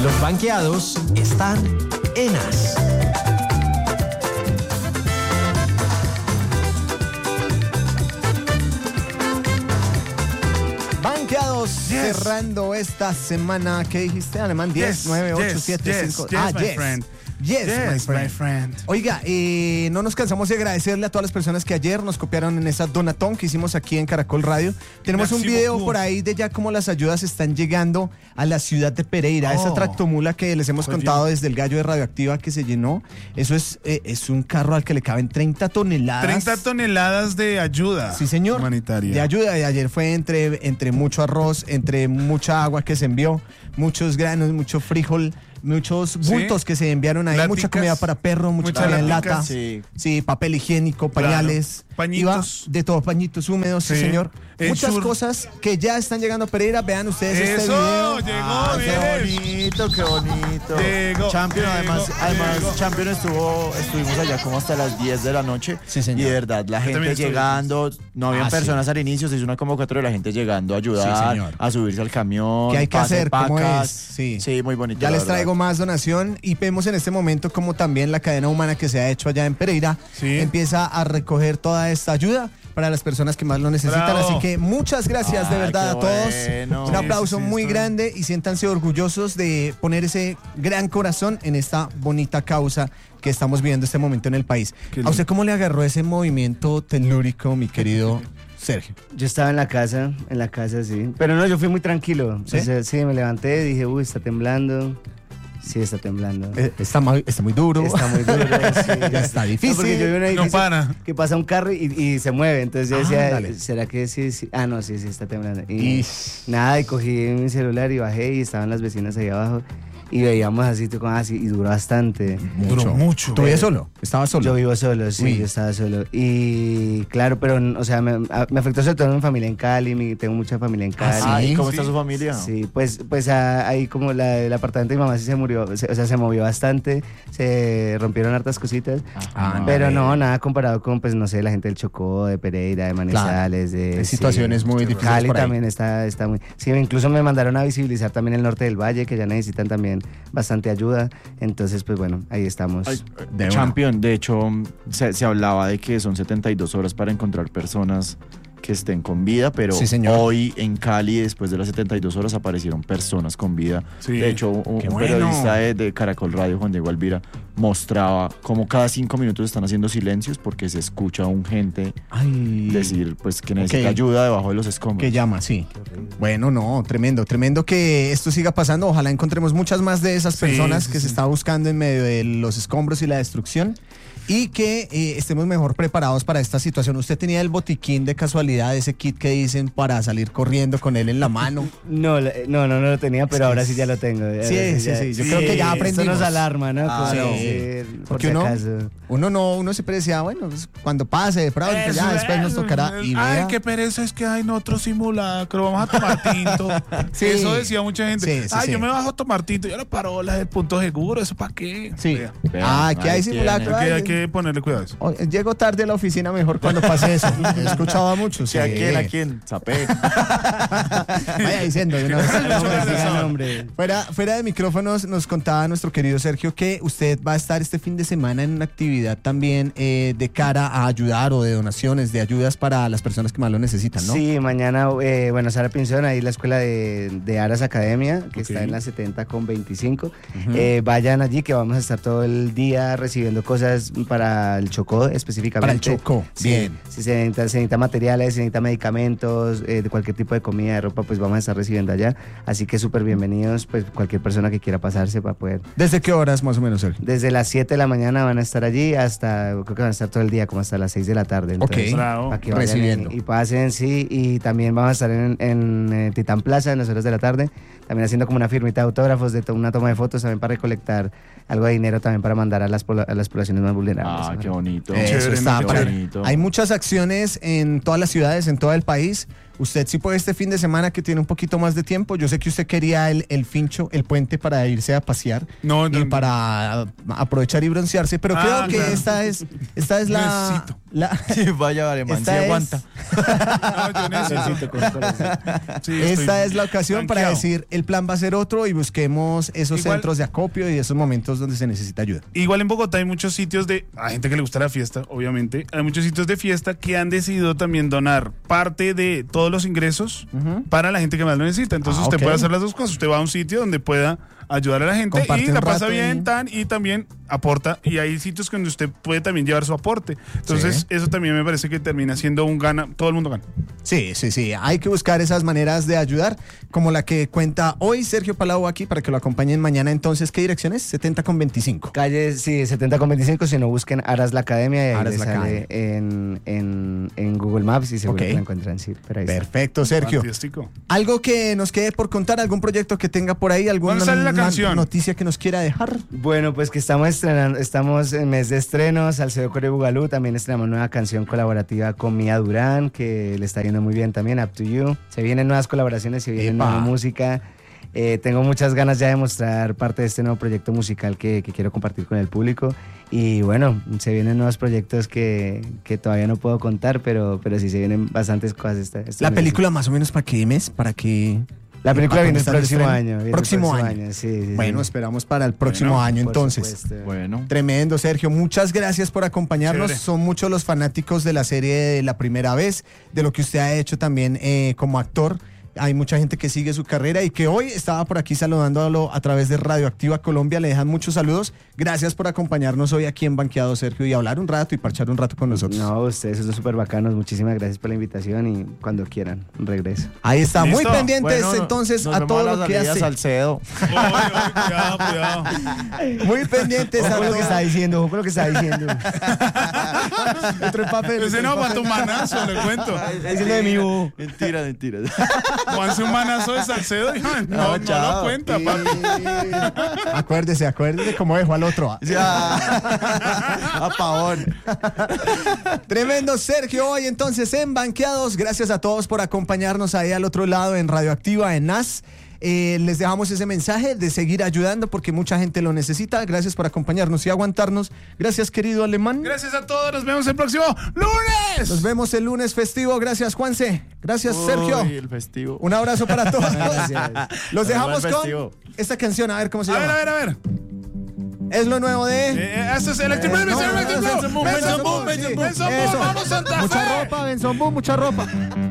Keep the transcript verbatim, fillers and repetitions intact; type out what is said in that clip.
Los banqueados están en As. Banqueados, yes. Cerrando esta semana. ¿Qué dijiste? Alemán diez, yes, nueve, ocho, yes, siete, yes, cinco. Yes, ah, my yes. friend. Yes, yes my friend. my friend. Oiga, eh, no nos cansamos de agradecerle a todas las personas que ayer nos copiaron en esa donatón que hicimos aquí en Caracol Radio. Tenemos Merci un video beaucoup. por ahí de ya cómo las ayudas están llegando a la ciudad de Pereira. Oh. Esa tractomula que les hemos Muy contado bien. desde el Gallo de Radioactiva que se llenó. Eso es, eh, es un carro al que le caben treinta toneladas. treinta toneladas de ayuda. Sí, señor. Humanitaria. De ayuda. De ayer fue entre, entre mucho arroz, entre mucha agua que se envió, muchos granos, mucho frijol, muchos bultos Sí. que se enviaron ahí, Láticas. mucha comida para perro, mucha Muchas comida en lata. láticas. Sí. Sí. papel higiénico, Claro. pañales. Pañitos. Iba de todo, pañitos húmedos, sí, Sí. señor. El Muchas sur. cosas que ya están llegando a Pereira. Vean ustedes este Eso, video. llegó, Ah, qué bien. bonito, qué bonito. Llegó, Champion, llegó, además, además llegó. Champion estuvo, estuvimos allá como hasta las diez de la noche. Sí, señor. Y de verdad, la Yo también gente estuve. llegando, no habían Ah, sí. personas al inicio, se hizo una convocatoria de la gente llegando a ayudar, Sí, señor. a subirse al camión. ¿Qué hay que pase hacer? ¿Cómo pacas. es? Sí. Sí, muy bonito. Ya la les verdad. traigo más donación y vemos en este momento como también la cadena humana que se ha hecho allá en Pereira Sí. empieza a recoger toda esta ayuda para las personas que más lo necesitan. Bravo. Así que muchas gracias de Ay, verdad a qué todos. bueno. Un aplauso Sí, sí, sí, muy estoy- grande y siéntanse orgullosos de poner ese gran corazón en esta bonita causa que estamos viviendo este momento en el país. Qué ¿A lindo. usted cómo le agarró ese movimiento telúrico, mi querido Sergio? Yo estaba en la casa, en la casa, sí. Pero no, yo fui muy tranquilo. ¿Sí? O sea, sí, me levanté, dije, uy, está temblando. Sí, está temblando. Eh, Está, muy- está muy duro. Está muy duro. Sí. Ya está difícil. No, porque yo vi un No edificio para. que pasa un carro y, y se mueve. Entonces yo Ah, decía, dale. ¿será que sí, sí? Ah, no, sí, sí, está temblando. Y Ish. nada, y cogí mi celular y bajé y estaban las vecinas ahí abajo. Y veíamos así, tú, como así, y duró bastante. Duró mucho. ¿Tú vivías solo? ¿Estabas solo? Yo vivo solo, sí, Uy. yo estaba solo. Y claro, pero, o sea, me, a- me afectó sobre todo mi familia en Cali, mi- tengo mucha familia en Cali. Ah, Ay, Sí, ¿cómo sí. está su familia? Sí, pues, pues ah, ahí como la, el apartamento de mi mamá sí se murió, se- o sea, se movió bastante, se rompieron hartas cositas, Ah, pero vale. no, nada comparado con, pues, no sé, la gente del Chocó, de Pereira, de Manizales, de... Hay sí. situaciones muy difíciles Cali por ahí. también está, está muy... Sí, incluso me mandaron a visibilizar también el norte del valle, que ya necesitan también bastante ayuda, entonces, pues bueno, ahí estamos. Ay, De una. Champion, de hecho, se, se hablaba de que son setenta y dos horas para encontrar personas que estén con vida, pero Sí, señor. hoy en Cali, después de las setenta y dos horas, aparecieron personas con vida. Sí. De hecho, un, Qué un bueno. periodista de, de Caracol Radio, Juan Diego Alvira, mostraba cómo cada cinco minutos están haciendo silencios porque se escucha a un gente Ay. decir pues que necesita Ok. ayuda debajo de los escombros. Que llama, sí. Bueno, no, tremendo, tremendo que esto siga pasando. Ojalá encontremos muchas más de esas Sí, personas sí, que se sí. está buscando en medio de los escombros y la destrucción y que eh, estemos mejor preparados para esta situación. ¿Usted tenía el botiquín de casualidad, ese kit que dicen para salir corriendo con él en la mano? No, la- no, no, no lo tenía, pero ahora sí ya lo tengo. Ahora Sí, sí, ya- sí, yo creo que ya aprendimos. Esto nos alarma, ¿no? Ah, Como sí. decir, por Porque si uno, acaso. uno no, uno siempre decía, bueno, pues, cuando pase de pronto, Eso, ya después nos eso, tocará. Y ay, vea, qué pereza es que hay en otro simulacro, vamos a tomar tinto. Sí. Eso decía mucha gente. Sí, sí, ay, sí. yo me bajo a tomar tinto, ya la parola del punto seguro, ¿eso para qué? sí. Vea. Vean, Ah, aquí hay ahí simulacro. Hay que, ay, hay que ponerle cuidado a eso. oh, llego tarde a la oficina, mejor cuando pase eso. He escuchado a muchos. ¿Sí, ¿A sí. quién? ¿A quién? Zapé. Vaya diciendo. de una vez. Nombre, Mucho diga razón. nombre. Fuera, fuera de micrófonos nos contaba nuestro querido Sergio que usted va a estar este fin de semana en una actividad también eh, de cara a ayudar o de donaciones, de ayudas para las personas que más lo necesitan, ¿no? Sí, mañana, eh, bueno, Sara Pinzón, ahí la escuela de, de Aras Academia, que Ok. está en la setenta con veinticinco. Ujú. Eh, vayan allí, que vamos a estar todo el día recibiendo cosas para el Chocó específicamente. Para el Chocó, Sí, bien. Si se necesita, se necesita materiales, se necesita medicamentos, eh, de cualquier tipo de comida, de ropa, pues vamos a estar recibiendo allá. Así que súper bienvenidos, pues cualquier persona que quiera pasarse para poder. ¿Desde qué horas más o menos, Sergio? Desde las siete de la mañana van a estar allí hasta, creo que van a estar todo el día, como hasta las seis de la tarde. Entonces, Ok. Bravo. para que vayan Recibiendo. Y, y pasen, sí. Y también vamos a estar en, en, eh, Titán Plaza en las horas de la tarde, también haciendo como una firmita de autógrafos, de to- una toma de fotos también para recolectar algo de dinero también para mandar a las, pola- a las poblaciones más vulnerables. Ah, ¿no? qué bonito. Eso Chévere, está qué para- bonito. Hay muchas acciones en todas las ciudades, en todo el país. Usted sí puede este fin de semana que tiene un poquito más de tiempo. Yo sé que usted quería el, el fincho, el puente para irse a pasear No, no, y no. para a- aprovechar y broncearse, pero Ah, creo que claro. esta es esta es la, Necesito. La- Sí, vaya, alemán, sí Esta es- aguanta. No, yo necesito. Sí, Esta estoy es la ocasión para blanqueado. decir, el plan va a ser otro y busquemos esos Igual- centros de acopio y esos momentos donde se necesita ayuda. Igual en Bogotá hay muchos sitios de, a gente que le gusta la fiesta, obviamente, hay muchos sitios de fiesta que han decidido también donar parte de todos los ingresos Ujú. para la gente que más lo necesita. Entonces Ah, usted ok. puede hacer las dos cosas. Usted va a un sitio donde pueda ayudar a la gente Comparte y un la pasa rato bien, y- tan, y también aporta. Y hay sitios donde usted puede también llevar su aporte. Entonces Sí. eso también me parece que termina siendo un gana, todo el mundo gana. Sí, sí, sí. Hay que buscar esas maneras de ayudar, como la que cuenta hoy Sergio Palau aquí para que lo acompañen mañana. Entonces, ¿qué dirección es? setenta con veinticinco. Calle, sí, setenta con veinticinco, si no busquen Aras la Academia y ahí Aras les la sale Academia. en, en, en Google Maps y seguro Ok. que la encuentran, sí, pero ahí está. Perfecto, Sergio. Fantástico. ¿Algo que nos quede por contar? ¿Algún proyecto que tenga por ahí? ¿Alguna ¿Cuándo sale la na- canción? noticia que nos quiera dejar? Bueno, pues que estamos estrenando, estamos en mes de estrenos, Salcedo Core Bugalú, también estrenamos nueva canción colaborativa con Mía Durán, que le está yendo muy bien también, Up to You. Se vienen nuevas colaboraciones, se viene Epa. nueva música. Eh, tengo muchas ganas ya de mostrar parte de este nuevo proyecto musical que, que quiero compartir con el público. Y bueno, se vienen nuevos proyectos que, que todavía no puedo contar, pero, pero sí se vienen bastantes cosas. Esta, estos La meses. película más o menos para qué mes, para que... La película ¿Para viene el cuándo está el próximo estreno? año. viene el Próximo año. sí, sí, Bueno, sí. esperamos para el próximo Bueno, año Por entonces. supuesto. Bueno. Tremendo, Sergio. Muchas gracias por acompañarnos. Chévere. Son muchos los fanáticos de la serie de La Primera Vez, de lo que usted ha hecho también eh, como actor. Hay mucha gente que sigue su carrera y que hoy estaba por aquí saludándolo a través de Radioactiva Colombia. Le dejan muchos saludos. Gracias por acompañarnos hoy aquí en Banqueado, Sergio, y hablar un rato y parchar un rato con nosotros. No, ustedes son súper bacanos. Muchísimas gracias por la invitación y cuando quieran, regreso. Ahí está, muy Listo. pendientes Bueno, entonces nos a vemos todo la lo que salida, hace. Salcedo. Oye, oye, cuidado, cuidado. Muy pendientes a Ojo todo lo que está diciendo, ojo lo que está diciendo. Otro papel. Ese no aguanta un manazo, le cuento. Está diciendo de mí, bobo. Mentira, mentira. Juanse un manazo de Salcedo y no, no, No, no chao. lo cuenta, papi. Acuérdese, acuérdese cómo dejó al otro. Ya. Apagón. Tremendo, Sergio, hoy entonces en Banqueados. Gracias a todos por acompañarnos ahí al otro lado en Radioactiva, en N A S. Eh, les dejamos ese mensaje de seguir ayudando porque mucha gente lo necesita. Gracias por acompañarnos y aguantarnos. Gracias, querido alemán. Gracias a todos, nos vemos el próximo lunes. Nos vemos el lunes festivo. Gracias, Juanse. Gracias, Sergio. Uy, el festivo. Un abrazo para todos. Gracias. Los dejamos Buen con festivo. esta canción. A ver cómo se A ver, llama. a ver, a ver. Es lo nuevo de... Eh, esto es Electric Boom, Eh, no, Electric no, Boom, Benson Boom, Benson Benson Boom, Boom, Benson sí. Boom, Benson Eso. Boom, vamos Santa Fe. Mucha ropa, Benson Boom, mucha ropa.